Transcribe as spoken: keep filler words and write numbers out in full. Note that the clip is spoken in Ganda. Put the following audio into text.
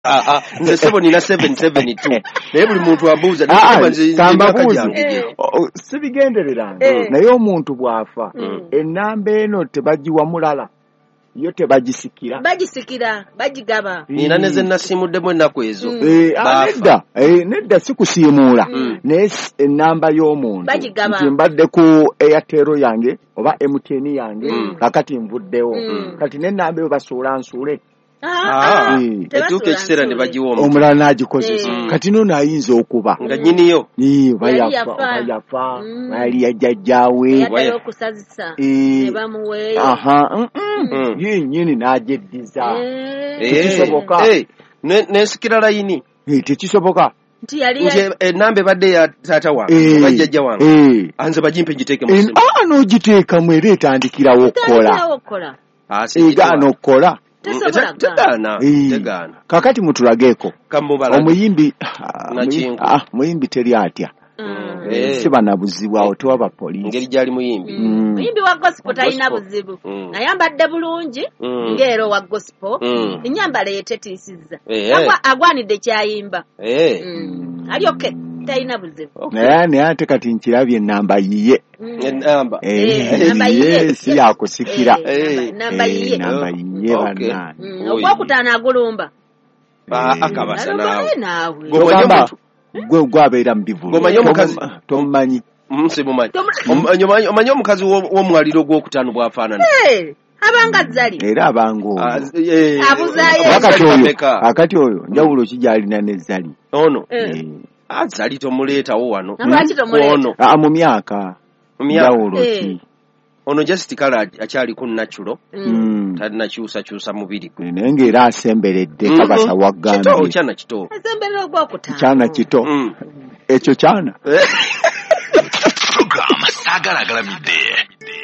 ah ah nze sebo nina seven seven two naye buli muntu abuuza tambabuuza sibigendereranga naye omuntu bwafa ennamba eno tebagiwa mulala yo tebagisikira bagisikira bagigaba nina neze nasimuddemu ennaku ezo nedda nedda sikusiimuula naye ennamba y'omuntu nti mbadde ku Airtel yange oba M T N yange kakati nvuddewo kati n'ennamba eyo basuula nsuule etuuka ekiseera ne bagiwa omulala n'agikozesa kati noono ayinza okuba nga nnyiniyo bayafa bayafa bali yajjajjaawe ye nnyini n'agyeddiza tekisoboka n'esikira layini tekisoboka nze ennamba ebadde ya taata wange bajjajja wange anze bagimpe giteeke mu simu n'ogiteekamu era etandikirawo okukola egaana okukola tegana tegana kakati mutulageeko omuyimbi muyimbi teri atya sibana buzibu awo tewaba poliisi ngeri gyali muyimbi muyimbi wa gospel talina buzibu nayambadde bulungi ng'ero wa gospel ennyambala ye tetiisizza agwanidde kyayimba ali oke talina buzibu naye naye ate kati nkirabye ennamba yiye ennamba yiye si yakusikira ennamba yiye ennamba yiye bannange ogwokutaano agulumba akabasa naawe gogamba gwe gwabeera mu bivulu omanyi omukazi tomumanyi simumanyi omanyi omukazi w'omwaliro gw'okutaano bw'afaanana abanga zali era abango abuzaayo akati oyo njawulo ki gy'alina ne zali ono azali tomuleetawo wano ono mu myaka njawulo ki ono just kala akyali ku natural talina kyusa mubiri gwe naye ng'era asemberedde kabasa waggambye kyana kito asemberera ogwokutaano kyana kito ekyo kyana Program Sagalagalamidde.